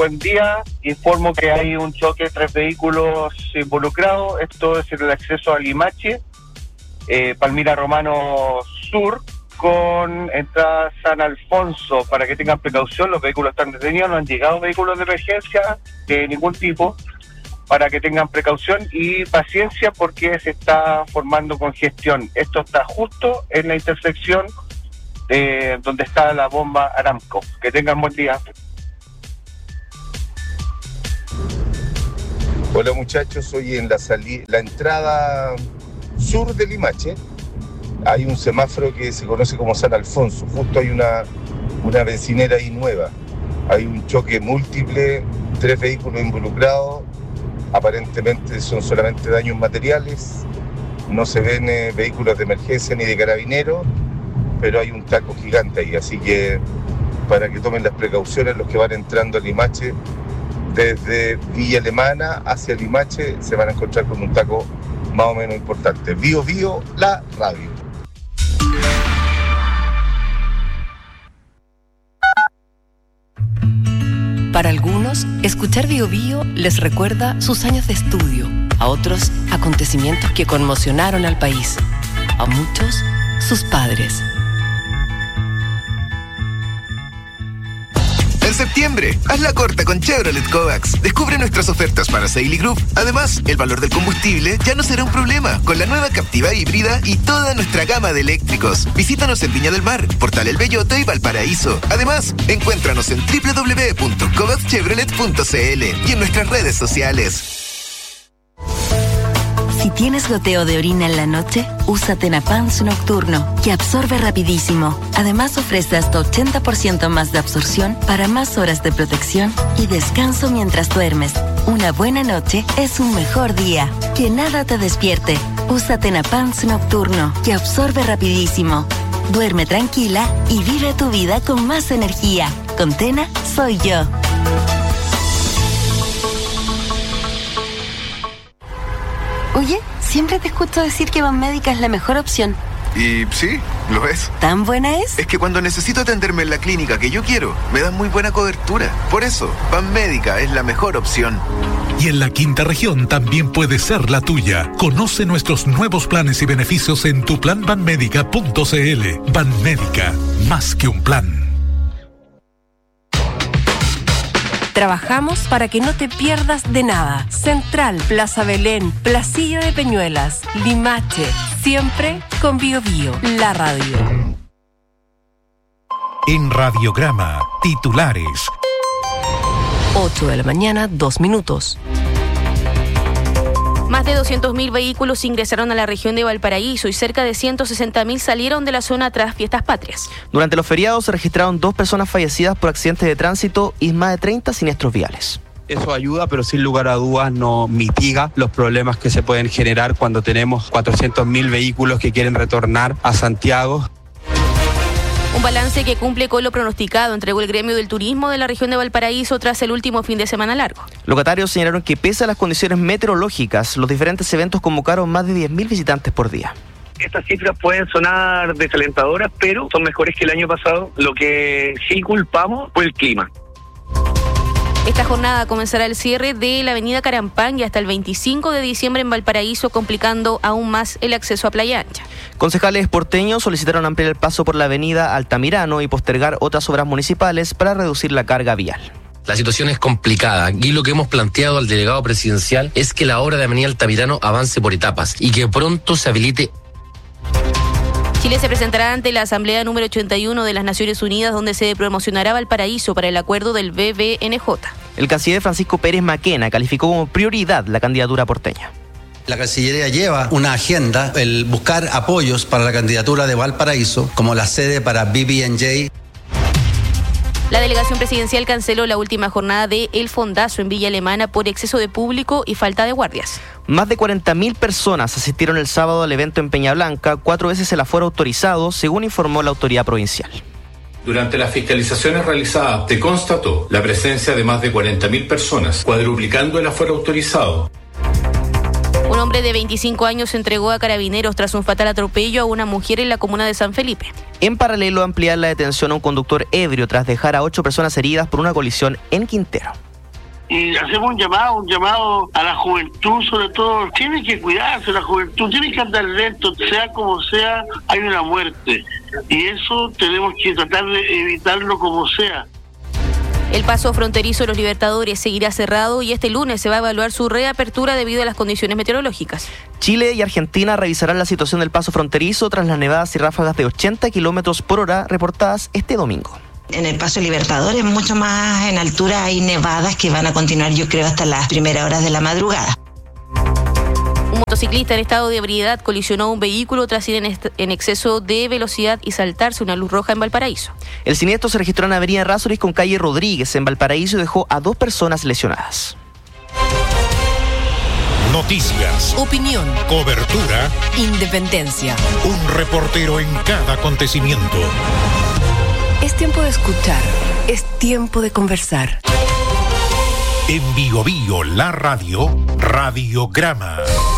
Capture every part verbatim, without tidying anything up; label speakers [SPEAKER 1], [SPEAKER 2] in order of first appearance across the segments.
[SPEAKER 1] Buen día, informo que hay un choque de tres vehículos involucrados, esto es en el acceso a Limache, eh, Palmira Romano Sur, con entrada San Alfonso, para que tengan precaución, los vehículos están detenidos, no han llegado vehículos de emergencia de ningún tipo, para que tengan precaución y paciencia porque se está formando congestión. Esto está justo en la intersección eh, donde está la bomba Aramco. Que tengan buen día.
[SPEAKER 2] Hola muchachos, soy en la salida, la entrada sur de Limache. Hay un semáforo que se conoce como San Alfonso, justo hay una, una bencinera ahí nueva. Hay un choque múltiple, tres vehículos involucrados, aparentemente son solamente daños materiales, no se ven eh, vehículos de emergencia ni de carabineros, pero hay un taco gigante ahí, así que para que tomen las precauciones los que van entrando a Limache, desde Villa Alemana hacia Limache se van a encontrar con un taco más o menos importante. Bío Bío, la radio.
[SPEAKER 3] Para algunos, escuchar Bío Bío les recuerda sus años de estudio, a otros, acontecimientos que conmocionaron al país, a muchos, sus padres.
[SPEAKER 4] En septiembre, haz la corta con Chevrolet Kovacs. Descubre nuestras ofertas para Sail y Group. Además, el valor del combustible ya no será un problema con la nueva Captiva híbrida y toda nuestra gama de eléctricos. Visítanos en Viña del Mar, Portal El Belloto y Valparaíso. Además, encuéntranos en doble u doble u doble u punto kovacs chevrolet punto c l y en nuestras redes sociales.
[SPEAKER 5] Si tienes goteo de orina en la noche, usa Tenapans Nocturno, que absorbe rapidísimo. Además ofrece hasta ochenta por ciento más de absorción para más horas de protección y descanso mientras duermes. Una buena noche es un mejor día. Que nada te despierte. Usa Tenapans Nocturno, que absorbe rapidísimo. Duerme tranquila y vive tu vida con más energía. Con Tena, soy yo. Oye, siempre te escucho decir que Banmédica es la mejor opción.
[SPEAKER 4] Y sí, lo es.
[SPEAKER 5] ¿Tan buena es?
[SPEAKER 4] Es que cuando necesito atenderme en la clínica que yo quiero, me dan muy buena cobertura. Por eso, Banmédica es la mejor opción.
[SPEAKER 6] Y en la quinta región también puede ser la tuya. Conoce nuestros nuevos planes y beneficios en tu plan banmédica punto c l. Banmédica, más que un plan.
[SPEAKER 3] Trabajamos para que no te pierdas de nada. Central, Plaza Belén, Placilla de Peñuelas, Limache, siempre con Bío Bío, la radio.
[SPEAKER 6] En Radiograma, titulares.
[SPEAKER 3] ocho de la mañana, dos minutos.
[SPEAKER 7] Más de doscientos mil vehículos ingresaron a la región de Valparaíso y cerca de ciento sesenta mil salieron de la zona tras fiestas patrias.
[SPEAKER 8] Durante los feriados se registraron dos personas fallecidas por accidentes de tránsito y más de treinta siniestros viales.
[SPEAKER 9] Eso ayuda, pero sin lugar a dudas no mitiga los problemas que se pueden generar cuando tenemos cuatrocientos mil vehículos que quieren retornar a Santiago.
[SPEAKER 7] Un balance que cumple con lo pronosticado, entregó el gremio del turismo de la región de Valparaíso tras el último fin de semana largo.
[SPEAKER 8] Locatarios señalaron que pese a las condiciones meteorológicas, los diferentes eventos convocaron más de diez mil visitantes por día.
[SPEAKER 10] Estas cifras pueden sonar desalentadoras, pero son mejores que el año pasado. Lo que sí culpamos fue el clima.
[SPEAKER 7] Esta jornada comenzará el cierre de la avenida Carampán hasta el veinticinco de diciembre en Valparaíso, complicando aún más el acceso a Playa Ancha.
[SPEAKER 8] Concejales porteños solicitaron ampliar el paso por la avenida Altamirano y postergar otras obras municipales para reducir la carga vial.
[SPEAKER 11] La situación es complicada y lo que hemos planteado al delegado presidencial es que la obra de avenida Altamirano avance por etapas y que pronto se habilite.
[SPEAKER 7] Chile se presentará ante la Asamblea número ochenta y uno de las Naciones Unidas, donde se promocionará Valparaíso para el acuerdo del B B N J.
[SPEAKER 8] El canciller Francisco Pérez Maquena calificó como prioridad la candidatura porteña.
[SPEAKER 12] La Cancillería lleva una agenda, el buscar apoyos para la candidatura de Valparaíso, como la sede para B B N J.
[SPEAKER 7] La delegación presidencial canceló la última jornada de El Fondazo en Villa Alemana por exceso de público y falta de guardias.
[SPEAKER 8] Más de cuarenta mil personas asistieron el sábado al evento en Peña Blanca, cuatro veces el aforo autorizado, según informó la autoridad provincial.
[SPEAKER 13] Durante las fiscalizaciones realizadas se constató la presencia de más de cuarenta mil personas, cuadruplicando el aforo autorizado.
[SPEAKER 7] Un hombre de veinticinco años se entregó a carabineros tras un fatal atropello a una mujer en la comuna de San Felipe.
[SPEAKER 8] En paralelo, ampliar la detención a un conductor ebrio tras dejar a ocho personas heridas por una colisión en Quintero.
[SPEAKER 14] y hacemos un llamado, un llamado a la juventud sobre todo. Tiene que cuidarse la juventud, tiene que andar lento, sea como sea, hay una muerte. Y eso tenemos que tratar de evitarlo como sea.
[SPEAKER 7] El paso fronterizo de los Libertadores seguirá cerrado y este lunes se va a evaluar su reapertura debido a las condiciones meteorológicas.
[SPEAKER 8] Chile y Argentina revisarán la situación del paso fronterizo tras las nevadas y ráfagas de ochenta kilómetros por hora reportadas este domingo.
[SPEAKER 15] En el Paso Libertadores, mucho más en altura, hay nevadas que van a continuar, yo creo, hasta las primeras horas de la madrugada.
[SPEAKER 7] Un motociclista en estado de ebriedad colisionó un vehículo tras ir en, est- en exceso de velocidad y saltarse una luz roja en Valparaíso.
[SPEAKER 8] El siniestro se registró en Avenida Errázuriz con calle Rodríguez en Valparaíso y dejó a dos personas lesionadas.
[SPEAKER 6] Noticias,
[SPEAKER 3] Opinión,
[SPEAKER 6] cobertura,
[SPEAKER 3] independencia.
[SPEAKER 6] un reportero en cada acontecimiento.
[SPEAKER 3] Es tiempo de escuchar, es tiempo de conversar.
[SPEAKER 6] En Bio Bio, la radio, Radiograma.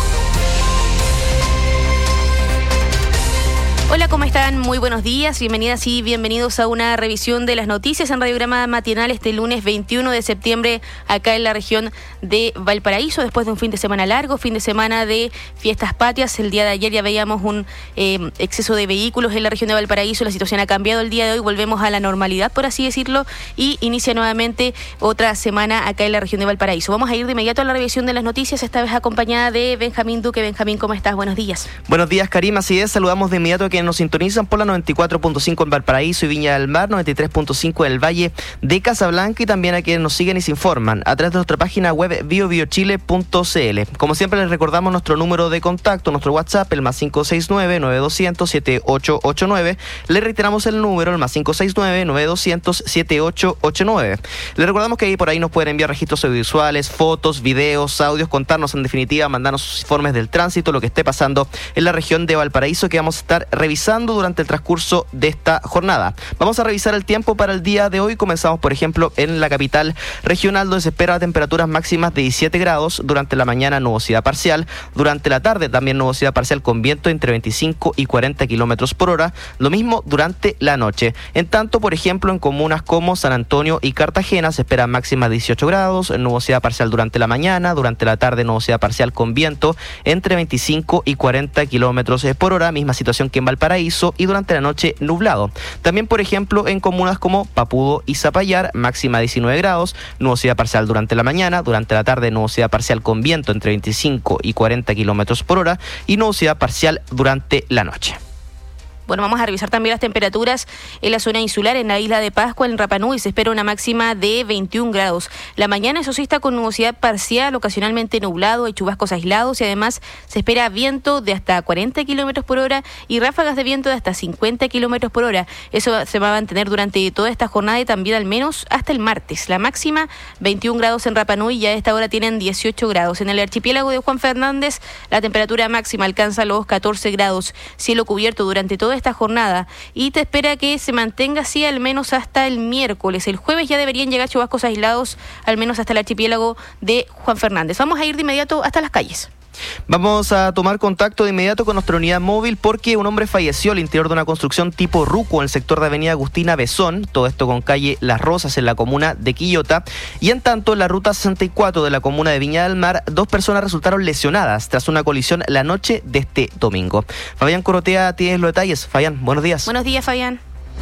[SPEAKER 7] Hola, ¿cómo están? Muy buenos días, bienvenidas y bienvenidos a una revisión de las noticias en Radiograma Matinal este lunes veintiuno de septiembre acá en la región de Valparaíso, después de un fin de semana largo, fin de semana de fiestas patrias. El día de ayer ya veíamos un eh, exceso de vehículos en la región de Valparaíso, la situación ha cambiado el día de hoy, volvemos a la normalidad, por así decirlo, y inicia nuevamente otra semana acá en la región de Valparaíso. Vamos a ir de inmediato a la revisión de las noticias, esta vez acompañada de Benjamín Duque. Benjamín, ¿cómo estás? Buenos días.
[SPEAKER 8] Buenos días, Karim, así es, saludamos de inmediato a quienes nos sintonizan por la noventa y cuatro punto cinco en Valparaíso y Viña del Mar, noventa y tres punto cinco en el Valle de Casablanca y también a quienes nos siguen y se informan a través de nuestra página web bio bio chile punto c l. Como siempre les recordamos nuestro número de contacto, nuestro WhatsApp, el más cinco seis nueve, nueve dos cero cero, siete ocho ocho nueve. Le reiteramos el número, el más cinco seis nueve, nueve dos cero cero, siete ocho ocho nueve. Les recordamos que ahí por ahí nos pueden enviar registros audiovisuales, fotos, videos, audios, contarnos en definitiva, mandarnos sus informes del tránsito, lo que esté pasando en la región de Valparaíso, que vamos a estar revisando durante el transcurso de esta jornada. Vamos a revisar el tiempo para el día de hoy. Comenzamos, por ejemplo, en la capital regional, donde se espera temperaturas máximas de diecisiete grados. Durante la mañana, nubosidad parcial. Durante la tarde, también nubosidad parcial con viento entre veinticinco y cuarenta kilómetros por hora. Lo mismo durante la noche. En tanto, por ejemplo, en comunas como San Antonio y Cartagena, se espera máxima de dieciocho grados. Nubosidad parcial durante la mañana. Durante la tarde, nubosidad parcial con viento entre veinticinco y cuarenta kilómetros por hora. Misma situación que en Valparaíso. Y durante la noche nublado. También, por ejemplo, en comunas como Papudo y Zapallar, máxima diecinueve grados, nubosidad parcial durante la mañana, durante la tarde nubosidad parcial con viento entre veinticinco y cuarenta kilómetros por hora y nubosidad parcial durante la noche.
[SPEAKER 7] Bueno, vamos a revisar también las temperaturas en la zona insular, en la isla de Pascua, en Rapa Nui, se espera una máxima de veintiún grados. La mañana, eso sí, está con nubosidad parcial, ocasionalmente nublado, hay chubascos aislados y además se espera viento de hasta cuarenta kilómetros por hora y ráfagas de viento de hasta cincuenta kilómetros por hora. Eso se va a mantener durante toda esta jornada y también al menos hasta el martes. La máxima, veintiún grados en Rapa Nui y a esta hora tienen dieciocho grados. En el archipiélago de Juan Fernández, la temperatura máxima alcanza los catorce grados, cielo cubierto durante todo esta jornada y te espera que se mantenga así al menos hasta el miércoles. El jueves ya deberían llegar chubascos aislados al menos hasta el archipiélago de Juan Fernández. Vamos a ir de inmediato hasta las calles.
[SPEAKER 8] Vamos a tomar contacto de inmediato con nuestra unidad móvil porque un hombre falleció al interior de una construcción tipo Ruco en el sector de avenida Agustina Besón, todo esto con calle Las Rosas en la comuna de Quillota, y en tanto en la ruta sesenta y cuatro de la comuna de Viña del Mar, dos personas resultaron lesionadas tras una colisión la noche de este domingo. Fabián Corotea, tienes los detalles. Fabián, buenos días.
[SPEAKER 7] Buenos días, Fabián.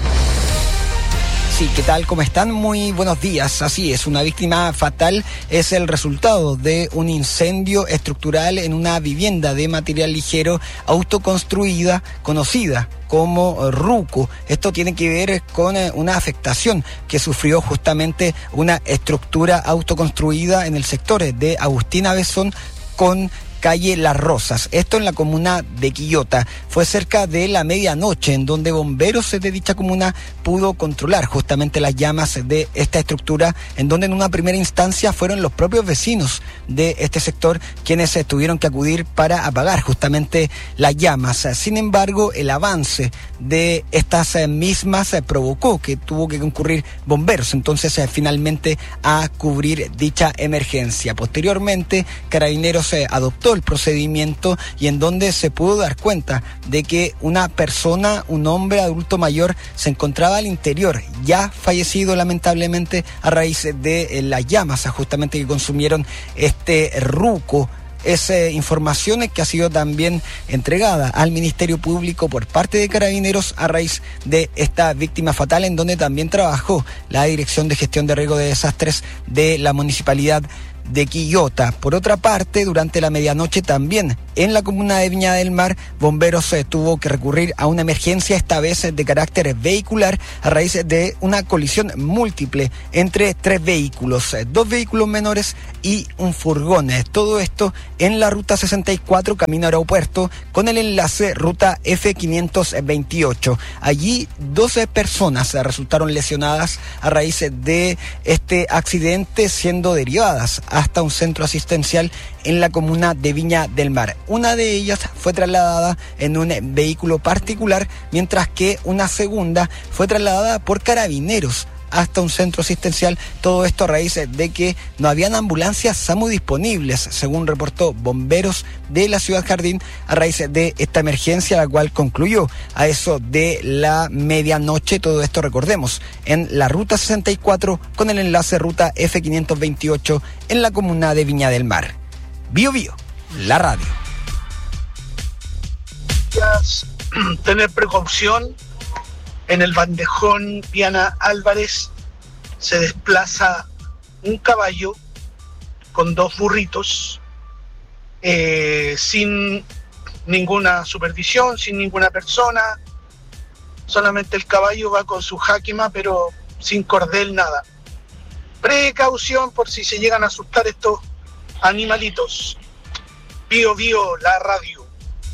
[SPEAKER 16] Sí, ¿qué tal? ¿Cómo están? Muy buenos días. Así es, una víctima fatal es el resultado de un incendio estructural en una vivienda de material ligero autoconstruida, conocida como Ruco. Esto tiene que ver con una afectación que sufrió justamente una estructura autoconstruida en el sector de Agustina Besón con calle Las Rosas, esto en la comuna de Quillota. Fue cerca de la medianoche en donde bomberos de dicha comuna pudo controlar justamente las llamas de esta estructura, en donde en una primera instancia fueron los propios vecinos de este sector quienes tuvieron que acudir para apagar justamente las llamas. Sin embargo, el avance de estas mismas provocó que tuvo que concurrir bomberos entonces finalmente a cubrir dicha emergencia. Posteriormente, Carabineros adoptó realizó el procedimiento y en donde se pudo dar cuenta de que una persona, un hombre adulto mayor, se encontraba al interior, ya fallecido lamentablemente a raíz de eh, las llamas justamente que consumieron este ruco. Es eh, información que ha sido también entregada al Ministerio Público por parte de Carabineros a raíz de esta víctima fatal, en donde también trabajó la Dirección de Gestión de Riesgo de Desastres de la Municipalidad de Quillota. Por otra parte, durante la medianoche también en la comuna de Viña del Mar, bomberos eh, tuvo que recurrir a una emergencia, esta vez de carácter vehicular, a raíz de una colisión múltiple entre tres vehículos, eh, dos vehículos menores y un furgón. Eh, todo esto en la ruta sesenta y cuatro, camino aeropuerto, con el enlace ruta F quinientos veintiocho. Allí doce personas eh, resultaron lesionadas a raíz de este accidente, siendo derivadas hasta un centro asistencial en la comuna de Viña del Mar. Una de ellas fue trasladada en un vehículo particular, mientras que una segunda fue trasladada por Carabineros hasta un centro asistencial. Todo esto a raíz de que no habían ambulancias SAMU disponibles, según reportó Bomberos de la Ciudad Jardín, a raíz de esta emergencia, la cual concluyó a eso de la medianoche. Todo esto, recordemos, en la ruta sesenta y cuatro con el enlace ruta F quinientos veintiocho en la comuna de Viña del Mar. Bio Bio, la radio.
[SPEAKER 17] Tener precaución. En el bandejón Viana Álvarez se desplaza un caballo con dos burritos, eh, sin ninguna supervisión, sin ninguna persona. Solamente el caballo va con su jáquima, pero sin cordel, nada. Precaución por si se llegan a asustar estos animalitos. Bio Bio, la radio.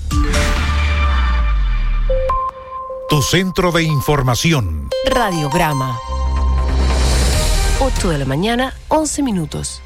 [SPEAKER 6] Tu centro de información.
[SPEAKER 3] Radiograma. ocho de la mañana, once minutos.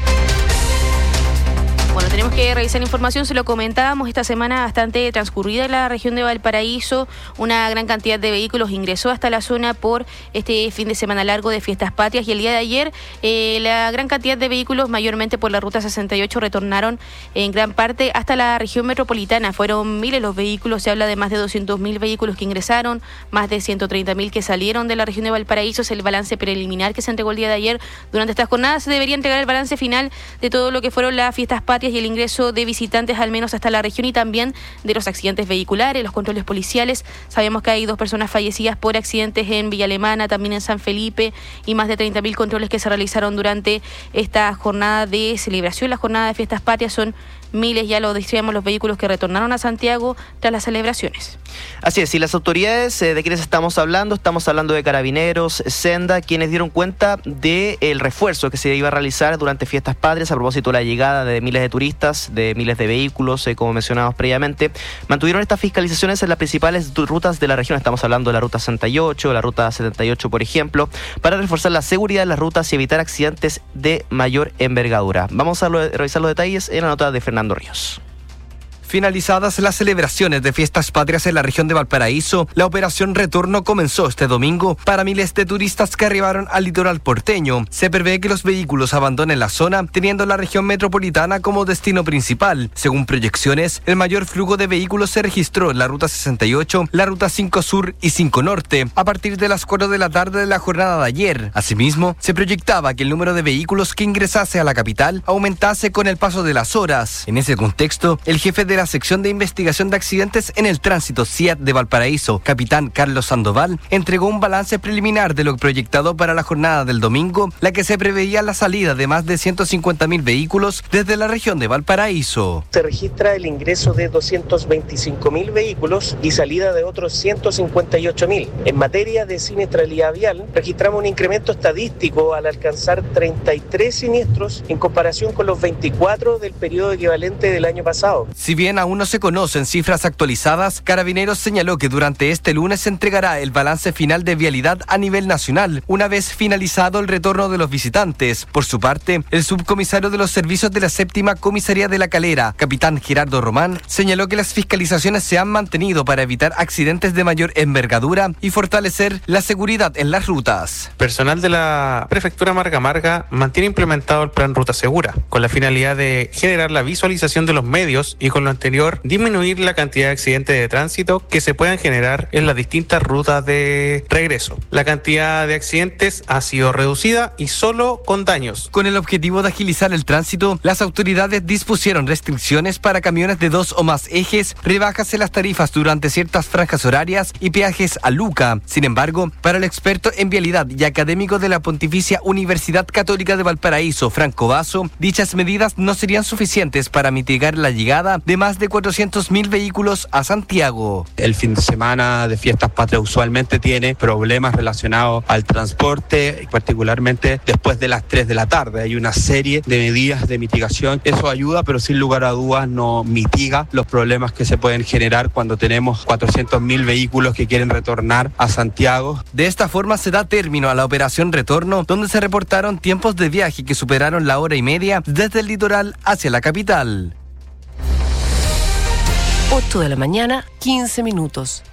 [SPEAKER 7] Bueno, tenemos que revisar información, se lo comentábamos, esta semana bastante transcurrida en la región de Valparaíso. Una gran cantidad de vehículos ingresó hasta la zona por este fin de semana largo de Fiestas Patrias, y el día de ayer eh, la gran cantidad de vehículos, mayormente por la ruta sesenta y ocho, retornaron en gran parte hasta la región metropolitana. Fueron miles los vehículos, se habla de más de doscientos mil vehículos que ingresaron, más de ciento treinta mil que salieron de la región de Valparaíso. Es el balance preliminar que se entregó el día de ayer. Durante estas jornadas se debería entregar el balance final de todo lo que fueron las Fiestas Patrias y el ingreso de visitantes al menos hasta la región, y también de los accidentes vehiculares, los controles policiales. Sabemos que hay dos personas fallecidas por accidentes en Villa Alemana, también en San Felipe, y más de treinta mil controles que se realizaron durante esta jornada de celebración. La jornada de Fiestas Patrias son miles, ya lo decíamos, los vehículos que retornaron a Santiago tras las celebraciones.
[SPEAKER 8] Así es, y las autoridades eh, de quienes estamos hablando, estamos hablando de Carabineros, Senda, quienes dieron cuenta del refuerzo que se iba a realizar durante Fiestas Patrias a propósito de la llegada de miles de turistas, de miles de vehículos, eh, como mencionábamos previamente. Mantuvieron estas fiscalizaciones en las principales rutas de la región, estamos hablando de la ruta sesenta y ocho, la ruta setenta y ocho, por ejemplo, para reforzar la seguridad de las rutas y evitar accidentes de mayor envergadura. Vamos a lo, revisar los detalles en la nota de Fernando Ríos.
[SPEAKER 18] Finalizadas las celebraciones de Fiestas Patrias en la región de Valparaíso, la operación Retorno comenzó este domingo para miles de turistas que arribaron al litoral porteño. Se prevé que los vehículos abandonen la zona, teniendo la región metropolitana como destino principal. Según proyecciones, el mayor flujo de vehículos se registró en la ruta sesenta y ocho, la ruta cinco Sur y cinco Norte, a partir de las cuatro de la tarde de la jornada de ayer. Asimismo, se proyectaba que el número de vehículos que ingresase a la capital aumentase con el paso de las horas. En ese contexto, el jefe de la sección de investigación de accidentes en el tránsito C I A T de Valparaíso, capitán Carlos Sandoval, entregó un balance preliminar de lo proyectado para la jornada del domingo, la que se preveía la salida de más de ciento cincuenta mil vehículos desde la región de Valparaíso.
[SPEAKER 19] Se registra el ingreso de doscientos veinticinco mil vehículos y salida de otros ciento cincuenta y ocho mil. En materia de siniestralidad vial, registramos un incremento estadístico al alcanzar treinta y tres siniestros en comparación con los veinticuatro del periodo equivalente del año pasado.
[SPEAKER 18] Si bien bien aún no se conocen cifras actualizadas, Carabineros señaló que durante este lunes se entregará el balance final de vialidad a nivel nacional, una vez finalizado el retorno de los visitantes. Por su parte, el subcomisario de los servicios de la séptima comisaría de La Calera, capitán Gerardo Román, señaló que las fiscalizaciones se han mantenido para evitar accidentes de mayor envergadura y fortalecer la seguridad en las rutas.
[SPEAKER 20] Personal de la Prefectura Marga Marga mantiene implementado el plan Ruta Segura, con la finalidad de generar la visualización de los medios y con lo anterior disminuir la cantidad de accidentes de tránsito que se puedan generar en las distintas rutas de regreso. La cantidad de accidentes ha sido reducida y solo con daños.
[SPEAKER 18] Con el objetivo de agilizar el tránsito, las autoridades dispusieron restricciones para camiones de dos o más ejes, rebajas en las tarifas durante ciertas franjas horarias y peajes a Luca. Sin embargo, para el experto en vialidad y académico de la Pontificia Universidad Católica de Valparaíso, Franco Basso, dichas medidas no serían suficientes para mitigar la llegada de más de cuatrocientos mil vehículos a Santiago.
[SPEAKER 9] El fin de semana de Fiestas Patrias usualmente tiene problemas relacionados al transporte, particularmente después de las tres de la tarde. Hay una serie de medidas de mitigación. Eso ayuda, pero sin lugar a dudas no mitiga los problemas que se pueden generar cuando tenemos cuatrocientos mil vehículos que quieren retornar a Santiago.
[SPEAKER 18] De esta forma se da término a la operación Retorno, donde se reportaron tiempos de viaje que superaron la hora y media desde el litoral hacia la capital.
[SPEAKER 3] ocho de la mañana, quince minutos.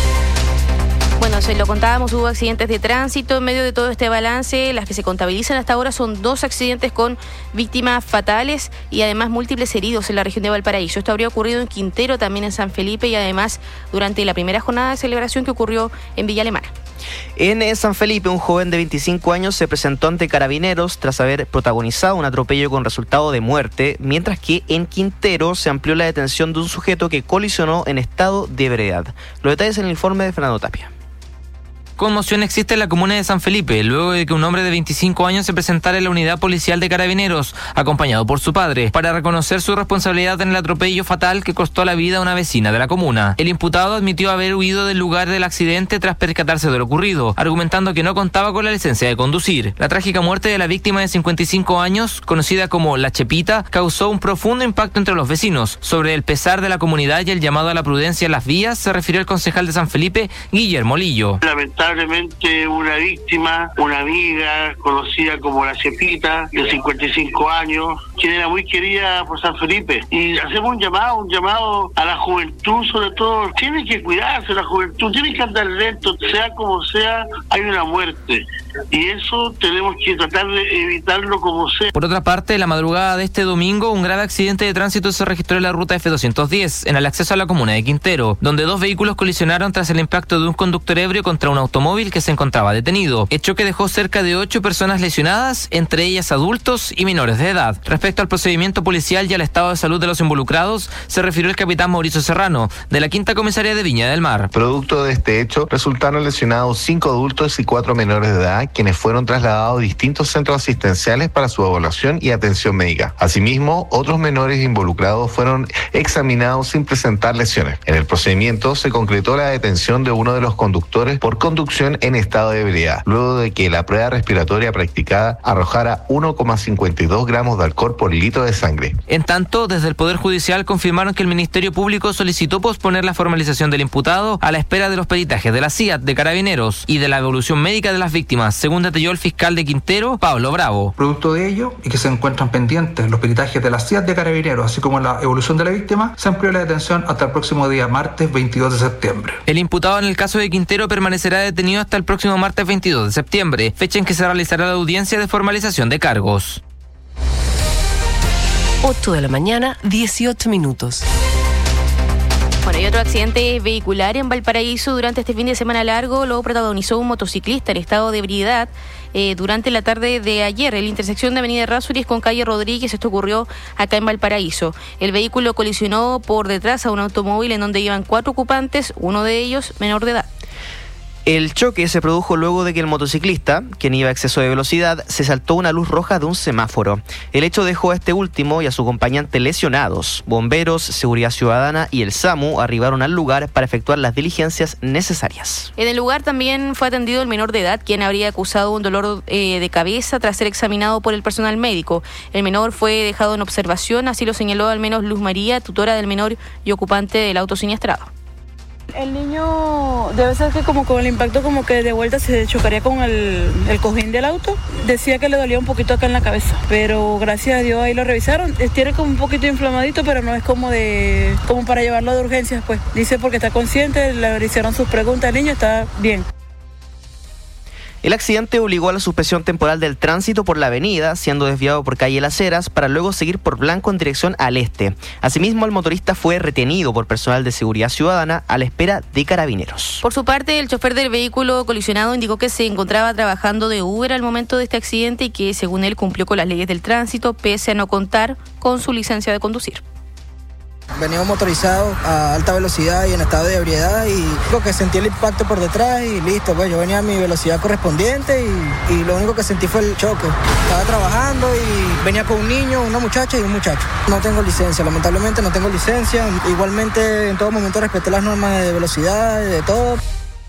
[SPEAKER 7] Bueno, se lo contábamos, hubo accidentes de tránsito. En medio de todo este balance, las que se contabilizan hasta ahora son dos accidentes con víctimas fatales y además múltiples heridos en la región de Valparaíso. Esto habría ocurrido en Quintero, también en San Felipe y además durante la primera jornada de celebración que ocurrió en Villa Alemana.
[SPEAKER 8] En San Felipe, un joven de veinticinco años se presentó ante Carabineros tras haber protagonizado un atropello con resultado de muerte, mientras que en Quintero se amplió la detención de un sujeto que colisionó en estado de ebriedad. Los detalles en el informe de Fernando Tapia.
[SPEAKER 21] Conmoción existe en la comuna de San Felipe, luego de que un hombre de veinticinco años se presentara en la unidad policial de Carabineros, acompañado por su padre, para reconocer su responsabilidad en el atropello fatal que costó la vida a una vecina de la comuna. El imputado admitió haber huido del lugar del accidente tras percatarse de lo ocurrido, argumentando que no contaba con la licencia de conducir. La trágica muerte de la víctima de cincuenta y cinco años, conocida como La Chepita, causó un profundo impacto entre los vecinos. Sobre el pesar de la comunidad y el llamado a la prudencia en las vías, se refirió el concejal de San Felipe, Guillermo Lillo.
[SPEAKER 14] Lamentablemente una víctima, una amiga conocida como La Chepita, de cincuenta y cinco años, quien era muy querida por San Felipe. Y hacemos un llamado, un llamado a la juventud sobre todo. Tiene que cuidarse la juventud, tiene que andar lento, sea como sea, hay una muerte. Y eso tenemos que tratar de evitarlo como sea.
[SPEAKER 21] Por otra parte, la madrugada de este domingo, un grave accidente de tránsito se registró en la ruta F doscientos diez, en el acceso a la comuna de Quintero, donde dos vehículos colisionaron tras el impacto de un conductor ebrio contra un automóvil que se encontraba detenido, hecho que dejó cerca de ocho personas lesionadas, entre ellas adultos y menores de edad. Respecto al procedimiento policial y al estado de salud de los involucrados, se refirió el capitán Mauricio Serrano, de la Quinta Comisaría de Viña del Mar.
[SPEAKER 22] Producto de este hecho, resultaron lesionados cinco adultos y cuatro menores de edad, quienes fueron trasladados a distintos centros asistenciales para su evaluación y atención médica. Asimismo, otros menores involucrados fueron examinados sin presentar lesiones. En el procedimiento se concretó la detención de uno de los conductores por conducción en estado de ebriedad, luego de que la prueba respiratoria practicada arrojara uno coma cincuenta y dos gramos de alcohol por litro de sangre.
[SPEAKER 21] En tanto, desde el Poder Judicial confirmaron que el Ministerio Público solicitó posponer la formalización del imputado a la espera de los peritajes de la C I A T de Carabineros y de la evolución médica de las víctimas, según detalló el fiscal de Quintero, Pablo Bravo.
[SPEAKER 23] Producto de ello, y que se encuentran pendientes los peritajes de la C I A T de Carabineros, así como la evolución de la víctima, se amplió la detención hasta el próximo día martes veintidós de septiembre.
[SPEAKER 21] El imputado en el caso de Quintero permanecerá detenido hasta el próximo martes veintidós de septiembre, fecha en que se realizará la audiencia de formalización de cargos.
[SPEAKER 3] ocho de la mañana, dieciocho minutos.
[SPEAKER 7] Bueno, y otro accidente vehicular en Valparaíso durante este fin de semana largo lo protagonizó un motociclista en estado de ebriedad eh, durante la tarde de ayer en la intersección de Avenida Errázuriz con calle Rodríguez. Esto ocurrió acá en Valparaíso. El vehículo colisionó por detrás a un automóvil en donde iban cuatro ocupantes, uno de ellos menor de edad.
[SPEAKER 8] El choque se produjo luego de que el motociclista, quien iba a exceso de velocidad, se saltó una luz roja de un semáforo. El hecho dejó a este último y a su acompañante lesionados. Bomberos, Seguridad Ciudadana y el SAMU arribaron al lugar para efectuar las diligencias necesarias.
[SPEAKER 7] En el lugar también fue atendido el menor de edad, quien habría acusado un dolor eh, de cabeza tras ser examinado por el personal médico. El menor fue dejado en observación, así lo señaló al menos Luz María, tutora del menor y ocupante del auto siniestrado.
[SPEAKER 1] El niño debe ser que como con el impacto como que de vuelta se chocaría con el, el cojín del auto. Decía que le dolía un poquito acá en la cabeza, pero gracias a Dios ahí lo revisaron. Tiene como un poquito inflamadito, pero no es como de como para llevarlo de urgencias, pues. Dice porque está consciente, le hicieron sus preguntas, el niño está bien.
[SPEAKER 8] El accidente obligó a la suspensión temporal del tránsito por la avenida, siendo desviado por calle Las Heras para luego seguir por Blanco en dirección al este. Asimismo, el motorista fue retenido por personal de Seguridad Ciudadana a la espera de carabineros.
[SPEAKER 7] Por su parte, el chofer del vehículo colisionado indicó que se encontraba trabajando de Uber al momento de este accidente y que, según él, cumplió con las leyes del tránsito, pese a no contar con su licencia de conducir.
[SPEAKER 2] Venimos motorizados a alta velocidad y en estado de ebriedad y lo que sentí el impacto por detrás y listo, pues yo venía a mi velocidad correspondiente y, y lo único que sentí fue el choque. Estaba trabajando y venía con un niño, una muchacha y un muchacho. No tengo licencia, lamentablemente no tengo licencia. Igualmente en todo momento respeté las normas de velocidad y de todo.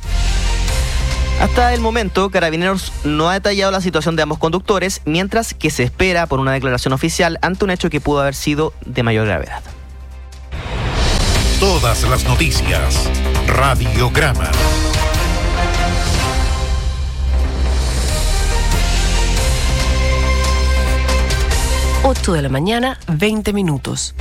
[SPEAKER 8] Hasta el momento, Carabineros no ha detallado la situación de ambos conductores, mientras que se espera por una declaración oficial ante un hecho que pudo haber sido de mayor gravedad.
[SPEAKER 6] Todas las noticias. Radiograma.
[SPEAKER 3] ocho de la mañana, veinte minutos.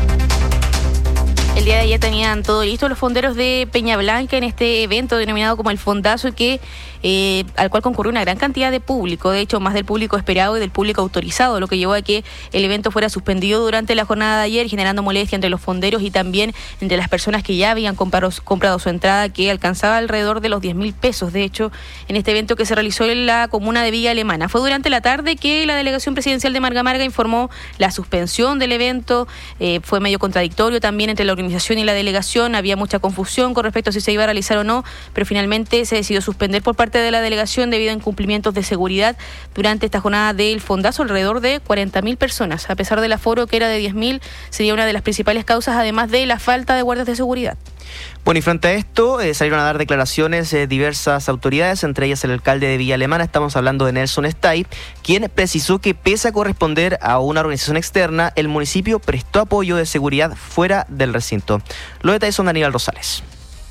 [SPEAKER 7] El día de ayer tenían todo listo los fonderos de Peña Blanca en este evento denominado como el Fondazo, que eh, al cual concurrió una gran cantidad de público, de hecho más del público esperado y del público autorizado, lo que llevó a que el evento fuera suspendido durante la jornada de ayer, generando molestia entre los fonderos y también entre las personas que ya habían comprado, comprado su entrada, que alcanzaba alrededor de los diez mil pesos, de hecho, en este evento que se realizó en la comuna de Villa Alemana. Fue durante la tarde que la delegación presidencial de Marga Marga informó la suspensión del evento, eh, fue medio contradictorio también entre la organización y la delegación, había mucha confusión con respecto a si se iba a realizar o no, pero finalmente se decidió suspender por parte de la delegación debido a incumplimientos de seguridad durante esta jornada del Fondazo. Alrededor de cuarenta mil personas, a pesar del aforo que era de diez mil, sería una de las principales causas, además de la falta de guardias de seguridad.
[SPEAKER 8] Bueno, y frente a esto, eh, salieron a dar declaraciones eh, diversas autoridades, entre ellas el alcalde de Villa Alemana, estamos hablando de Nelson Stay, quien precisó que pese a corresponder a una organización externa, el municipio prestó apoyo de seguridad fuera del recinto. Los detalles son de Aníbal Rosales.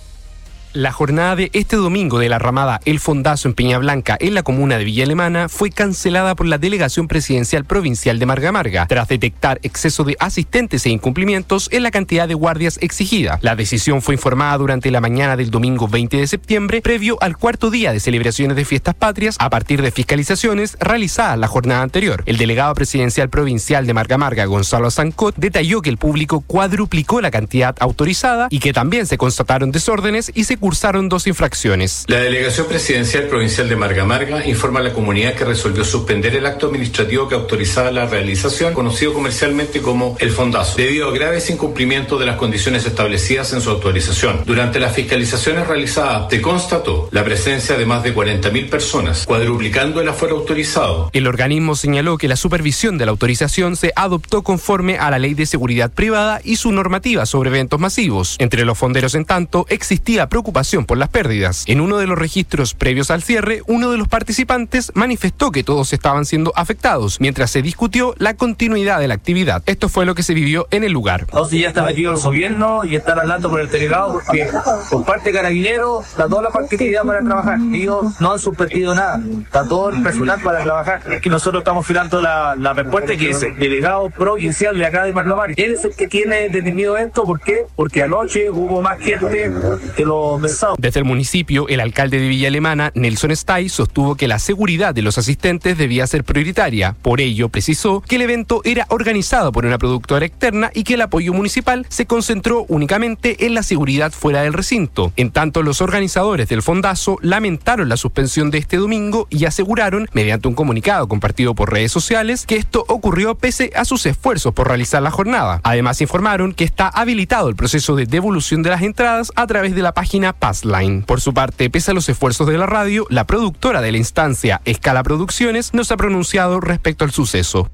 [SPEAKER 5] La jornada de este domingo de la ramada El Fondazo en Peña Blanca, en la comuna de Villa Alemana, fue cancelada por la Delegación Presidencial Provincial de Marga Marga, tras detectar exceso de asistentes e incumplimientos en la cantidad de guardias exigida. La decisión fue informada durante la mañana del domingo veinte de septiembre, previo al cuarto día de celebraciones de fiestas patrias, a partir de fiscalizaciones realizadas la jornada anterior. El delegado presidencial provincial de Marga Marga, Gonzalo Zancot, detalló que el público cuadruplicó la cantidad autorizada y que también se constataron desórdenes y se cursaron dos infracciones.
[SPEAKER 13] La Delegación Presidencial Provincial de Marga Marga informa a la comunidad que resolvió suspender el acto administrativo que autorizaba la realización, conocido comercialmente como El Fondazo, debido a graves incumplimientos de las condiciones establecidas en su autorización. Durante las fiscalizaciones realizadas, se constató la presencia de más de cuarenta mil personas, cuadruplicando el aforo autorizado.
[SPEAKER 5] El organismo señaló que la supervisión de la autorización se adoptó conforme a la Ley de Seguridad Privada y su normativa sobre eventos masivos. Entre los fonderos, en tanto, existía preocupación por las pérdidas. En uno de los registros previos al cierre, uno de los participantes manifestó que todos estaban siendo afectados, mientras se discutió la continuidad de la actividad. Esto fue lo que se vivió en el lugar.
[SPEAKER 24] Entonces ya está aquí el gobierno y están hablando con el delegado, porque por parte de Carabineros está toda la facilidad para trabajar. Ellos no han suspendido nada, está todo el personal para trabajar. Es que nosotros estamos filando la, la respuesta, que es el delegado provincial de acá de Marga Marga. Él es el que tiene detenido esto. ¿Por qué? Porque anoche hubo más gente que lo pensado.
[SPEAKER 5] Desde el municipio, el alcalde de Villa Alemana, Nelson Stay, sostuvo que la seguridad de los asistentes debía ser prioritaria. Por ello, precisó que el evento era organizado por una productora externa y que el apoyo municipal se concentró únicamente en la seguridad fuera del recinto. En tanto, los organizadores del Fondazo lamentaron la suspensión de este domingo y aseguraron, mediante un comunicado compartido por redes sociales, que esto ocurrió pese a sus esfuerzos por realizar la jornada. Además, informaron que está habilitado el proceso de devolución de las entradas a través de la página cadena Passline. Por su parte, pese a los esfuerzos de la radio, la productora de la instancia, Escala Producciones, no se ha pronunciado respecto al suceso.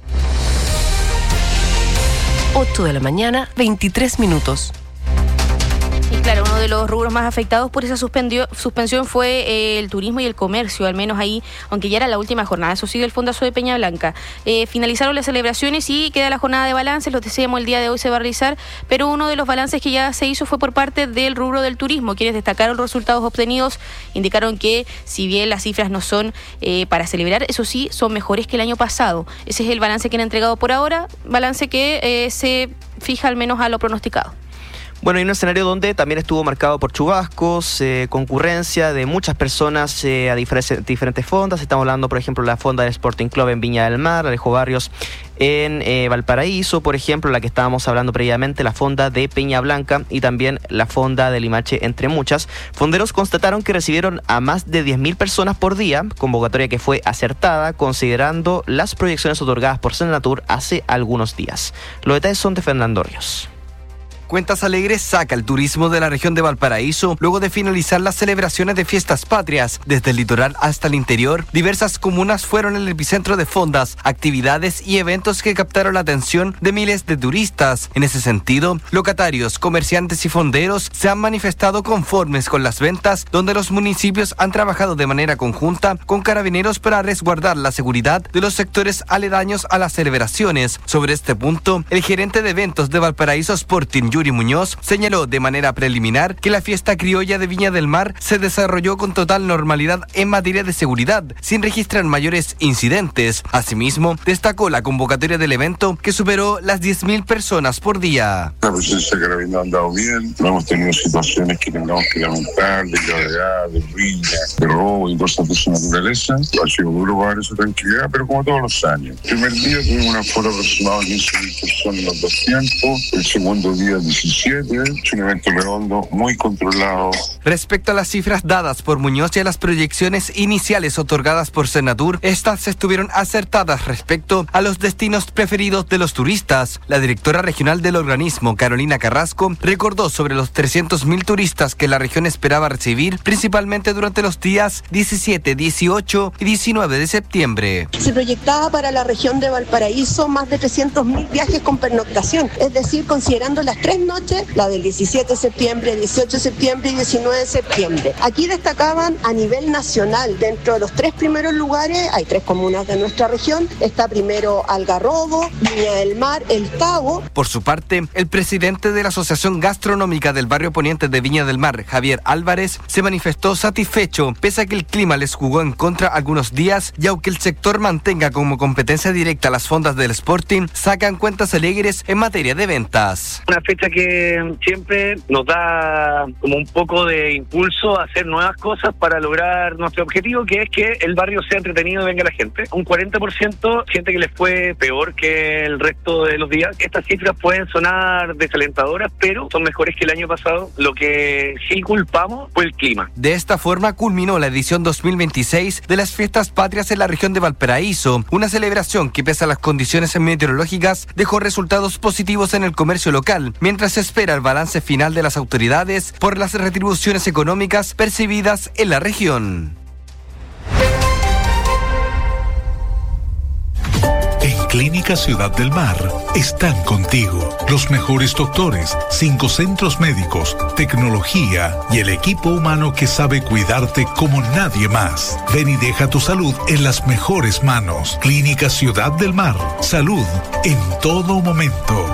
[SPEAKER 3] ocho de la mañana, veintitrés minutos.
[SPEAKER 7] Y claro, uno de los rubros más afectados por esa suspensión fue eh, el turismo y el comercio, al menos ahí, aunque ya era la última jornada, eso sigue el Fondazo de Peña Blanca. Eh, finalizaron las celebraciones y queda la jornada de balances, lo decíamos, el día de hoy se va a realizar, pero uno de los balances que ya se hizo fue por parte del rubro del turismo, quienes destacaron los resultados obtenidos, indicaron que si bien las cifras no son eh, para celebrar, eso sí, son mejores que el año pasado. Ese es el balance que han entregado por ahora, balance que eh, se fija al menos a lo pronosticado.
[SPEAKER 8] Bueno, hay un escenario donde también estuvo marcado por chubascos, eh, concurrencia de muchas personas eh, a diferentes, diferentes fondas. Estamos hablando, por ejemplo, la fonda del Sporting Club en Viña del Mar, Alejo Barrios en eh, Valparaíso, por ejemplo, la que estábamos hablando previamente, la fonda de Peña Blanca y también la fonda de Limache, entre muchas. Fonderos constataron que recibieron a más de diez mil personas por día, convocatoria que fue acertada considerando las proyecciones otorgadas por Senatur hace algunos días. Los detalles son de Fernando Ríos.
[SPEAKER 18] Cuentas Alegres saca el turismo de la región de Valparaíso luego de finalizar las celebraciones de fiestas patrias. Desde el litoral hasta el interior, diversas comunas fueron el epicentro de fondas, actividades y eventos que captaron la atención de miles de turistas. En ese sentido, locatarios, comerciantes y fonderos se han manifestado conformes con las ventas, donde los municipios han trabajado de manera conjunta con carabineros para resguardar la seguridad de los sectores aledaños a las celebraciones. Sobre este punto, el gerente de eventos de Valparaíso Sporting, Yuri Muñoz, señaló de manera preliminar que la fiesta criolla de Viña del Mar se desarrolló con total normalidad en materia de seguridad, sin registrar mayores incidentes. Asimismo, destacó la convocatoria del evento, que superó las diez mil personas por día.
[SPEAKER 4] La presencia de carabineros ha andado bien, no hemos tenido situaciones que tengamos que lamentar, de gravedad, de ruina, de robo y cosas de esa naturaleza. Ha sido duro para dar esa tranquilidad, pero como todos los años. El primer día tuvimos un aforo aproximado de quince mil personas en los dos tiempos, el segundo día diecisiete, es un evento redondo, muy controlado.
[SPEAKER 18] Respecto a las cifras dadas por Muñoz y a las proyecciones iniciales otorgadas por Senatur, estas estuvieron acertadas respecto a los destinos preferidos de los turistas. La directora regional del organismo, Carolina Carrasco, recordó sobre los trescientos mil turistas que la región esperaba recibir, principalmente durante los días diecisiete, dieciocho y diecinueve de septiembre.
[SPEAKER 10] Se proyectaba para la región de Valparaíso más de trescientos mil viajes con pernoctación, es decir, considerando las tres noches, la del diecisiete de septiembre, dieciocho de septiembre y diecinueve de septiembre. Aquí destacaban a nivel nacional, dentro de los tres primeros lugares, hay tres comunas de nuestra región, está primero Algarrobo, Viña del Mar, El Cabo.
[SPEAKER 18] Por su parte, el presidente de la Asociación Gastronómica del Barrio Poniente de Viña del Mar, Javier Álvarez, se manifestó satisfecho, pese a que el clima les jugó en contra algunos días, y aunque el sector mantenga como competencia directa las fondas del Sporting, sacan cuentas alegres en materia de ventas.
[SPEAKER 11] Una fecha que siempre nos da como un poco de impulso a hacer nuevas cosas para lograr nuestro objetivo, que es que el barrio sea entretenido y venga la gente. Un cuarenta por ciento gente que les fue peor que el resto de los días. Estas cifras pueden sonar desalentadoras, pero son mejores que el año pasado. Lo que sí culpamos fue el clima.
[SPEAKER 18] De esta forma culminó la edición dos mil veintiséis de las Fiestas Patrias en la región de Valparaíso, una celebración que, pese a las condiciones meteorológicas, dejó resultados positivos en el comercio local, mientras se espera el balance final de las autoridades por las retribuciones económicas percibidas en la región.
[SPEAKER 6] En Clínica Ciudad del Mar están contigo los mejores doctores, cinco centros médicos, tecnología y el equipo humano que sabe cuidarte como nadie más. Ven y deja tu salud en las mejores manos. Clínica Ciudad del Mar, salud en todo momento.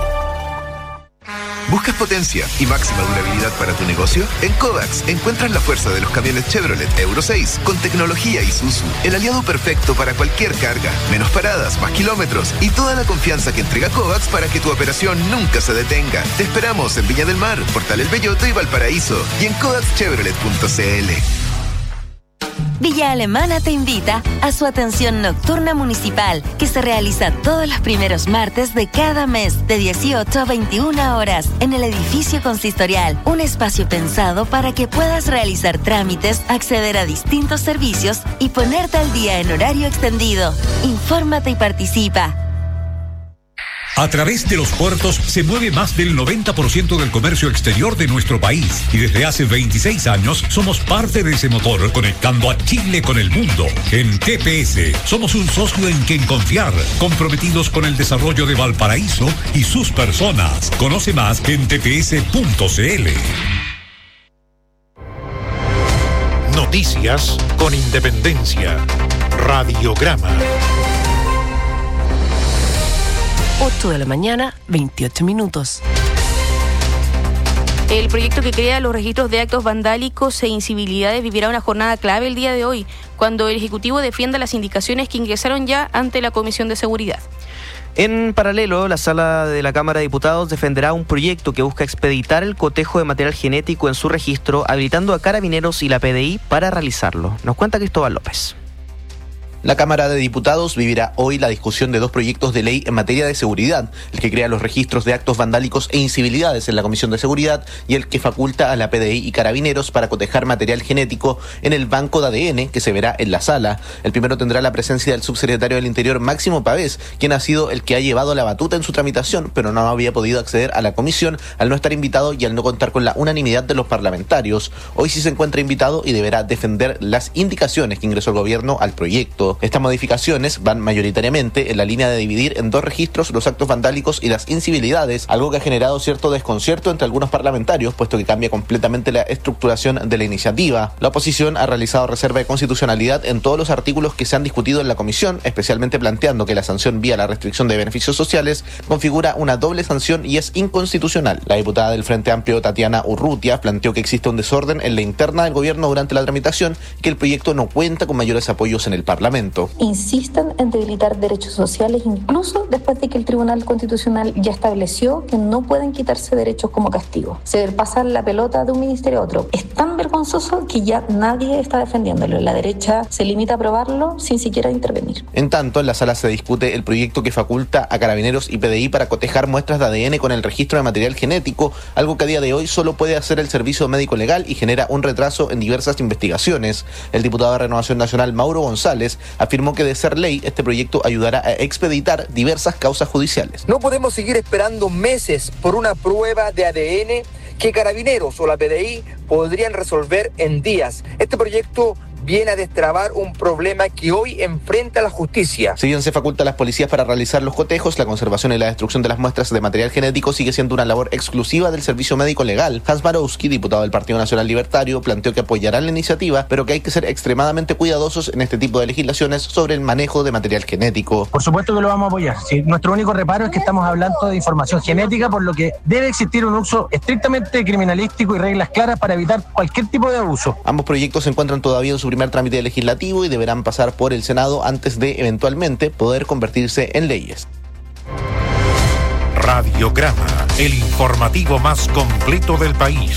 [SPEAKER 12] ¿Buscas potencia y máxima durabilidad para tu negocio? En Kovacs encuentras la fuerza de los camiones Chevrolet Euro seis con tecnología Isuzu, el aliado perfecto para cualquier carga, menos paradas, más kilómetros y toda la confianza que entrega Kovacs para que tu operación nunca se detenga. Te esperamos en Viña del Mar, Portal El Belloto y Valparaíso y en kovacs chevrolet punto c l.
[SPEAKER 25] Villa Alemana te invita a su atención nocturna municipal, que se realiza todos los primeros martes de cada mes, de dieciocho a veintiuna horas, en el edificio consistorial. Un espacio pensado para que puedas realizar trámites, acceder a distintos servicios y ponerte al día en horario extendido. Infórmate y participa.
[SPEAKER 15] A través de los puertos se mueve más del noventa por ciento del comercio exterior de nuestro país y desde hace veintiséis años somos parte de ese motor conectando a Chile con el mundo. En T P S somos un socio en quien confiar, comprometidos con el desarrollo de Valparaíso y sus personas. Conoce más en t p s punto c l.
[SPEAKER 6] Noticias con independencia. Radiograma.
[SPEAKER 3] ocho de la mañana, veintiocho minutos.
[SPEAKER 7] El proyecto que crea los registros de actos vandálicos e incivilidades vivirá una jornada clave el día de hoy, cuando el Ejecutivo defienda las indicaciones que ingresaron ya ante la Comisión de Seguridad.
[SPEAKER 8] En paralelo, la Sala de la Cámara de Diputados defenderá un proyecto que busca expeditar el cotejo de material genético en su registro, habilitando a Carabineros y la P D I para realizarlo. Nos cuenta Cristóbal López.
[SPEAKER 16] La Cámara de Diputados vivirá hoy la discusión de dos proyectos de ley en materia de seguridad, el que crea los registros de actos vandálicos e incivilidades en la Comisión de Seguridad y el que faculta a la P D I y Carabineros para cotejar material genético en el banco de A D N que se verá en la sala. El primero tendrá la presencia del subsecretario del Interior Máximo Pavés, quien ha sido el que ha llevado la batuta en su tramitación, pero no había podido acceder a la comisión al no estar invitado y al no contar con la unanimidad de los parlamentarios. Hoy sí se encuentra invitado y deberá defender las indicaciones que ingresó el gobierno al proyecto. Estas modificaciones van mayoritariamente en la línea de dividir en dos registros los actos vandálicos y las incivilidades, algo que ha generado cierto desconcierto entre algunos parlamentarios, puesto que cambia completamente la estructuración de la iniciativa. La oposición ha realizado reserva de constitucionalidad en todos los artículos que se han discutido en la comisión, especialmente planteando que la sanción vía la restricción de beneficios sociales configura una doble sanción y es inconstitucional. La diputada del Frente Amplio, Tatiana Urrutia, planteó que existe un desorden en la interna del gobierno durante la tramitación y que el proyecto no cuenta con mayores apoyos en el Parlamento.
[SPEAKER 17] Insisten en debilitar derechos sociales incluso después de que el Tribunal Constitucional ya estableció que no pueden quitarse derechos como castigo. Se pasar la pelota de un ministerio a otro. Es tan vergonzoso que ya nadie está defendiéndolo. La derecha se limita a aprobarlo sin siquiera intervenir.
[SPEAKER 16] En tanto, en la sala se discute el proyecto que faculta a Carabineros y P D I para cotejar muestras de A D N con el registro de material genético, algo que a día de hoy solo puede hacer el Servicio Médico Legal y genera un retraso en diversas investigaciones. El diputado de Renovación Nacional, Mauro González, afirmó que de ser ley, este proyecto ayudará a expeditar diversas causas judiciales.
[SPEAKER 19] No podemos seguir esperando meses por una prueba de A D N que Carabineros o la P D I podrían resolver en días. Este proyecto viene a destrabar un problema que hoy enfrenta la justicia.
[SPEAKER 16] Si bien se faculta a las policías para realizar los cotejos, la conservación y la destrucción de las muestras de material genético sigue siendo una labor exclusiva del Servicio Médico Legal. Hans Barowski, diputado del Partido Nacional Libertario, planteó que apoyarán la iniciativa, pero que hay que ser extremadamente cuidadosos en este tipo de legislaciones sobre el manejo de material genético.
[SPEAKER 20] Por supuesto que lo vamos a apoyar. Sí, nuestro único reparo es que estamos hablando de información genética, por lo que debe existir un uso estrictamente criminalístico y reglas claras para evitar cualquier tipo de abuso.
[SPEAKER 16] Ambos proyectos se encuentran todavía en su primer trámite legislativo y deberán pasar por el Senado antes de eventualmente poder convertirse en leyes.
[SPEAKER 6] Radiograma, el informativo más completo del país.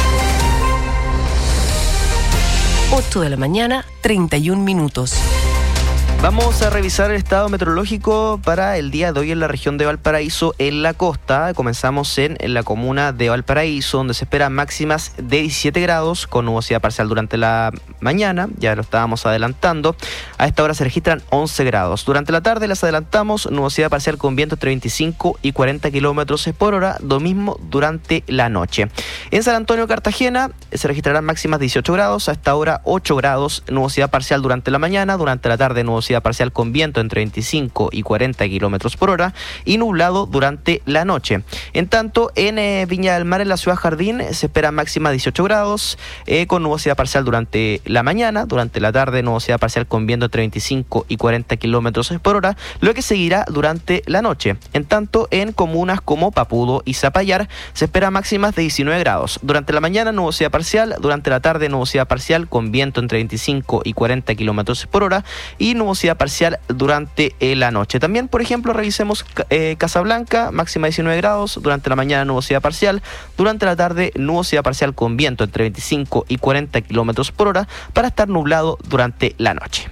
[SPEAKER 3] ocho de la mañana, treinta y un minutos.
[SPEAKER 8] Vamos a revisar el estado meteorológico para el día de hoy en la región de Valparaíso, en la costa. Comenzamos en, en la comuna de Valparaíso, donde se esperan máximas de diecisiete grados, con nubosidad parcial durante la mañana, ya lo estábamos adelantando. A esta hora se registran once grados. Durante la tarde las adelantamos, nubosidad parcial con viento entre veinticinco y cuarenta kilómetros por hora, lo mismo durante la noche. En San Antonio, Cartagena, se registrarán máximas dieciocho grados, a esta hora ocho grados, nubosidad parcial durante la mañana, durante la tarde nubosidad parcial con viento entre veinticinco y cuarenta kilómetros por hora y nublado durante la noche. En tanto, en eh, Viña del Mar, en la ciudad Jardín, se espera máxima dieciocho grados, eh, con nubosidad parcial durante la mañana, durante la tarde nubosidad parcial con viento entre veinticinco y cuarenta kilómetros por hora, lo que seguirá durante la noche. En tanto, en comunas como Papudo y Zapallar, se espera máximas de diecinueve grados. Durante la mañana nubosidad parcial, durante la tarde nubosidad parcial con viento entre veinticinco y cuarenta kilómetros por hora y nubosidad parcial durante eh, la noche. También, por ejemplo, revisemos eh, Casablanca, máxima diecinueve grados, durante la mañana nubosidad parcial, durante la tarde nubosidad parcial con viento entre veinticinco y cuarenta kilómetros por hora para estar nublado durante la noche.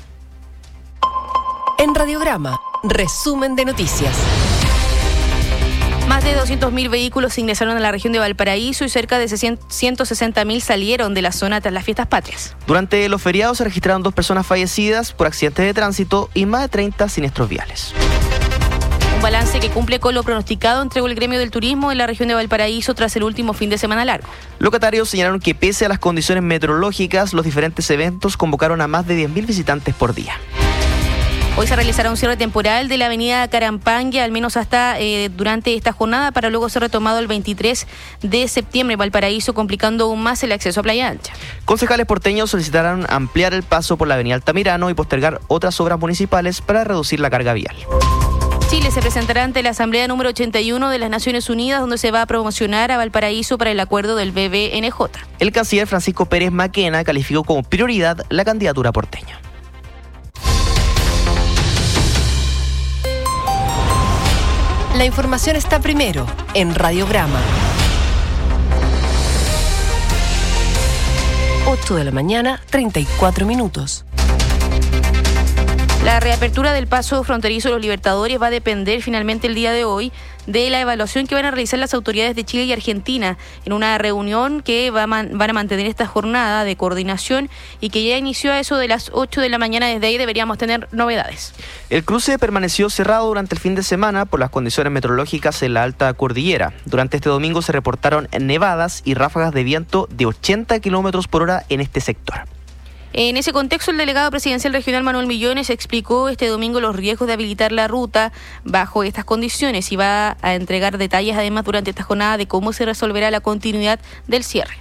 [SPEAKER 3] En Radiograma, resumen de noticias.
[SPEAKER 7] Más de doscientos mil vehículos ingresaron a la región de Valparaíso y cerca de ciento sesenta mil salieron de la zona tras las fiestas patrias.
[SPEAKER 8] Durante los feriados se registraron dos personas fallecidas por accidentes de tránsito y más de treinta siniestros viales.
[SPEAKER 7] Un balance que cumple con lo pronosticado, entregó el gremio del turismo en la región de Valparaíso tras el último fin de semana largo.
[SPEAKER 8] Locatarios señalaron que pese a las condiciones meteorológicas, los diferentes eventos convocaron a más de diez mil visitantes por día.
[SPEAKER 7] Hoy se realizará un cierre temporal de la avenida Carampangue, al menos hasta eh, durante esta jornada, para luego ser retomado el veintitrés de septiembre en Valparaíso, complicando aún más el acceso a Playa Ancha.
[SPEAKER 8] Concejales porteños solicitarán ampliar el paso por la avenida Altamirano y postergar otras obras municipales para reducir la carga vial.
[SPEAKER 7] Chile se presentará ante la Asamblea número ochenta y uno de las Naciones Unidas, donde se va a promocionar a Valparaíso para el acuerdo del B B N J.
[SPEAKER 8] El canciller Francisco Pérez Maquena calificó como prioridad la candidatura porteña.
[SPEAKER 3] La información está primero en Radiograma. ocho de la mañana, treinta y cuatro minutos.
[SPEAKER 7] La reapertura del paso fronterizo de los Libertadores va a depender finalmente el día de hoy de la evaluación que van a realizar las autoridades de Chile y Argentina en una reunión que va a man, van a mantener esta jornada de coordinación y que ya inició a eso de las ocho de la mañana. Desde ahí deberíamos tener novedades.
[SPEAKER 8] El cruce permaneció cerrado durante el fin de semana por las condiciones meteorológicas en la alta cordillera. Durante este domingo se reportaron nevadas y ráfagas de viento de ochenta kilómetros por hora en este sector.
[SPEAKER 7] En ese contexto, el delegado presidencial regional Manuel Millones explicó este domingo los riesgos de habilitar la ruta bajo estas condiciones y va a entregar detalles además durante esta jornada de cómo se resolverá la continuidad del cierre.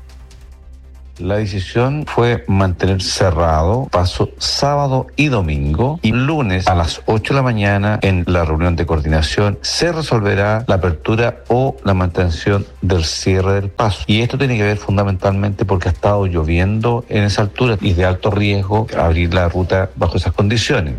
[SPEAKER 9] La decisión fue mantener cerrado paso sábado y domingo, y lunes a las ocho de la mañana en la reunión de coordinación se resolverá la apertura o la mantención del cierre del paso. Y esto tiene que ver fundamentalmente porque ha estado lloviendo en esa altura y de alto riesgo abrir la ruta bajo esas condiciones.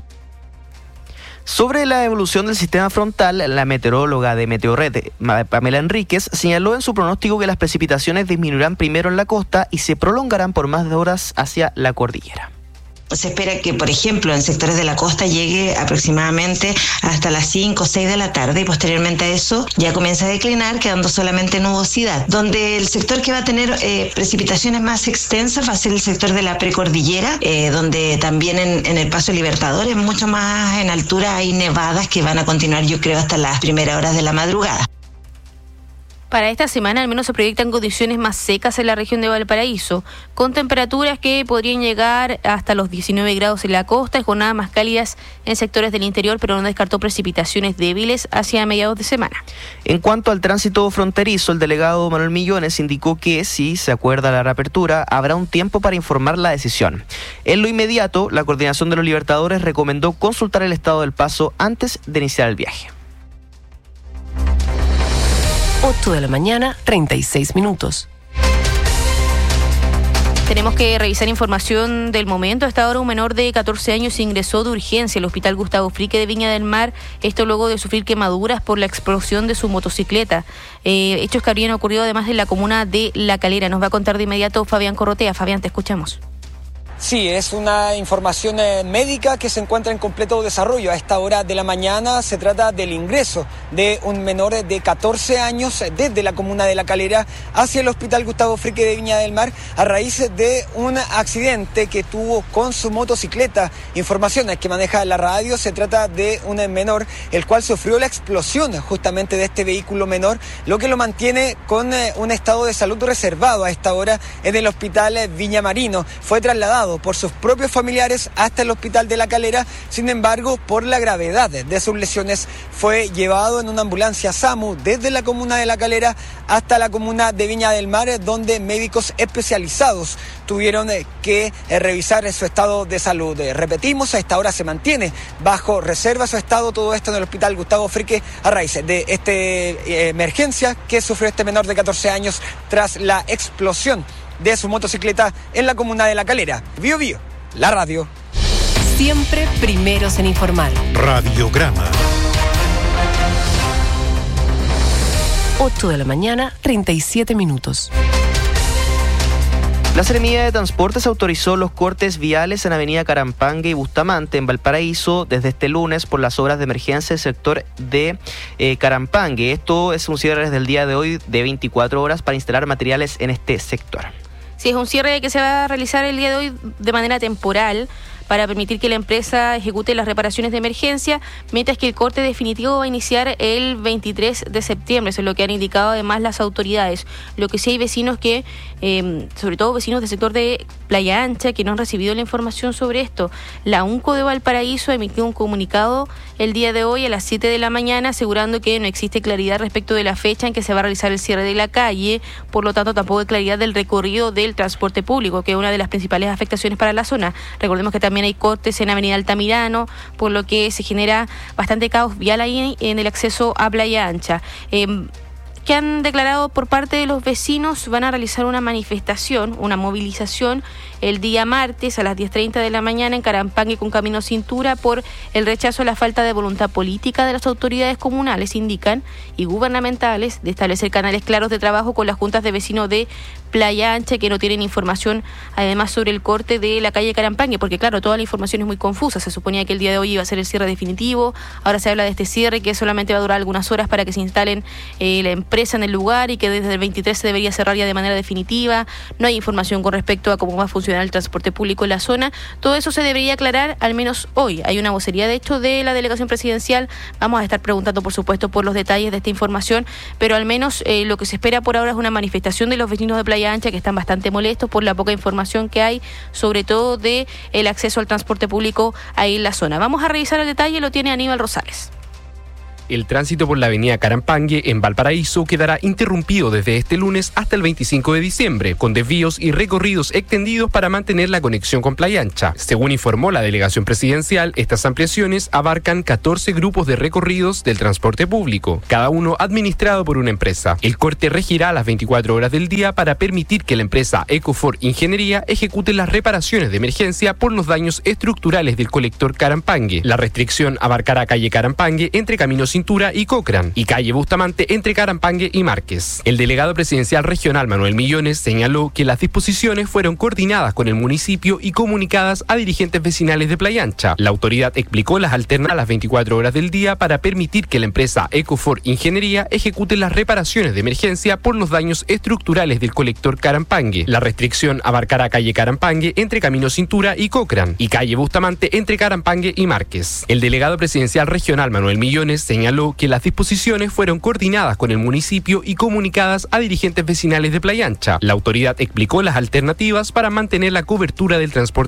[SPEAKER 8] Sobre la evolución del sistema frontal, la meteoróloga de Meteorred, Pamela Enríquez, señaló en su pronóstico que las precipitaciones disminuirán primero en la costa y se prolongarán por más de horas hacia la cordillera.
[SPEAKER 14] Se espera que, por ejemplo, en sectores de la costa llegue aproximadamente hasta las cinco o seis de la tarde y posteriormente a eso ya comienza a declinar, quedando solamente nubosidad. Donde el sector que va a tener eh, precipitaciones más extensas va a ser el sector de la precordillera, eh, donde también en, en el Paso Libertadores, mucho más en altura, hay nevadas que van a continuar, yo creo, hasta las primeras horas de la madrugada.
[SPEAKER 7] Para esta semana al menos se proyectan condiciones más secas en la región de Valparaíso, con temperaturas que podrían llegar hasta los diecinueve grados en la costa y jornadas más cálidas en sectores del interior, pero no descartó precipitaciones débiles hacia mediados de semana.
[SPEAKER 8] En cuanto al tránsito fronterizo, el delegado Manuel Millones indicó que si se acuerda la reapertura, habrá un tiempo para informar la decisión. En lo inmediato, la Coordinación de los Libertadores recomendó consultar el estado del paso antes de iniciar el viaje.
[SPEAKER 3] ocho de la mañana, treinta y seis minutos.
[SPEAKER 7] Tenemos que revisar información del momento. Hasta ahora un menor de catorce años ingresó de urgencia al Hospital Gustavo Fricke de Viña del Mar, esto luego de sufrir quemaduras por la explosión de su motocicleta. Eh, hechos que habrían ocurrido además en la comuna de La Calera. Nos va a contar de inmediato Fabián Corrotea. Fabián, te escuchamos.
[SPEAKER 21] Sí, es una información eh, médica que se encuentra en completo desarrollo. A esta hora de la mañana se trata del ingreso de un menor de catorce años desde la comuna de La Calera hacia el Hospital Gustavo Fricke de Viña del Mar a raíz de un accidente que tuvo con su motocicleta. Informaciones que maneja la radio, se trata de un menor el cual sufrió la explosión justamente de este vehículo menor, lo que lo mantiene con eh, un estado de salud reservado a esta hora en el Hospital Viña Marino. Fue trasladado por sus propios familiares hasta el Hospital de La Calera, sin embargo, por la gravedad de sus lesiones, fue llevado en una ambulancia SAMU desde la comuna de La Calera hasta la comuna de Viña del Mar, donde médicos especializados tuvieron que revisar su estado de salud. Repetimos, a esta hora se mantiene bajo reserva su estado, todo esto en el Hospital Gustavo Fricke a raíz de esta eh, emergencia que sufrió este menor de catorce años tras la explosión de su motocicleta en la comuna de La Calera. Bio Bio, la radio.
[SPEAKER 3] Siempre primeros en informar.
[SPEAKER 15] Radiograma.
[SPEAKER 3] ocho de la mañana, treinta y siete minutos.
[SPEAKER 8] La Seremía de Transportes autorizó los cortes viales en Avenida Carampangue y Bustamante en Valparaíso desde este lunes por las obras de emergencia del sector de eh, Carampangue. Esto es un cierre desde el día de hoy de veinticuatro horas para instalar materiales en este sector.
[SPEAKER 7] Sí, es un cierre que se va a realizar el día de hoy de manera temporal para permitir que la empresa ejecute las reparaciones de emergencia, mientras que el corte definitivo va a iniciar el veintitrés de septiembre, eso es lo que han indicado además las autoridades. Lo que sí hay vecinos que, eh, sobre todo vecinos del sector de Playa Ancha, que no han recibido la información sobre esto. La UNCO de Valparaíso emitió un comunicado el día de hoy a las siete de la mañana asegurando que no existe claridad respecto de la fecha en que se va a realizar el cierre de la calle, por lo tanto tampoco hay claridad del recorrido del transporte público, que es una de las principales afectaciones para la zona. Recordemos que también hay cortes en Avenida Altamirano, por lo que se genera bastante caos vial ahí en el acceso a Playa Ancha. Eh, que han declarado por parte de los vecinos van a realizar una manifestación, una movilización el día martes a las diez treinta de la mañana en Carampangue con Camino Cintura por el rechazo a la falta de voluntad política de las autoridades comunales, indican, y gubernamentales de establecer canales claros de trabajo con las juntas de vecinos de Playa Ancha que no tienen información además sobre el corte de la calle Carampangue, porque claro, toda la información es muy confusa. Se suponía que el día de hoy iba a ser el cierre definitivo, ahora se habla de este cierre que solamente va a durar algunas horas para que se instalen eh, la empresa en el lugar y que desde el veintitrés se debería cerrar ya de manera definitiva. No hay información con respecto a cómo va a funcionar el transporte público en la zona. Todo eso se debería aclarar al menos hoy. Hay una vocería de hecho de la delegación presidencial. Vamos a estar preguntando por supuesto por los detalles de esta información, pero al menos eh, lo que se espera por ahora es una manifestación de los vecinos de Playa Ancha que están bastante molestos por la poca información que hay, sobre todo de el acceso al transporte público ahí en la zona. Vamos a revisar el detalle, lo tiene Aníbal Rosales.
[SPEAKER 5] El tránsito por la avenida Carampangue en Valparaíso quedará interrumpido desde este lunes hasta el veinticinco de diciembre, con desvíos y recorridos extendidos para mantener la conexión con Playa Ancha. Según informó la delegación presidencial, estas ampliaciones abarcan catorce grupos de recorridos del transporte público, cada uno administrado por una empresa. El corte regirá a las veinticuatro horas del día para permitir que la empresa Ecofor Ingeniería ejecute las reparaciones de emergencia por los daños estructurales del colector Carampangue. La restricción abarcará calle Carampangue entre Caminos Cintura y Cochrane y calle Bustamante entre Carampangue y Márquez. El delegado presidencial regional Manuel Millones señaló que las disposiciones fueron coordinadas con el municipio y comunicadas a dirigentes vecinales de Playa Ancha. La autoridad explicó las alternativas a las veinticuatro horas del día para permitir que la empresa Ecofor Ingeniería ejecute las reparaciones de emergencia por los daños estructurales del colector Carampangue. La restricción abarcará calle Carampangue entre Camino Cintura y Cochrane y calle Bustamante entre Carampangue y Márquez. El delegado presidencial regional Manuel Millones señaló que las disposiciones fueron coordinadas con el municipio y comunicadas a dirigentes vecinales de Playa Ancha. La autoridad explicó las alternativas para mantener la cobertura del transporte